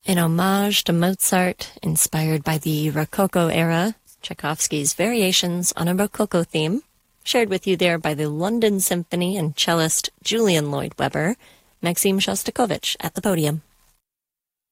In homage to Mozart, inspired by the Rococo era, Tchaikovsky's Variations on a Rococo Theme, shared with you there by the London Symphony and cellist Julian Lloyd Webber, Maxim Shostakovich at the podium.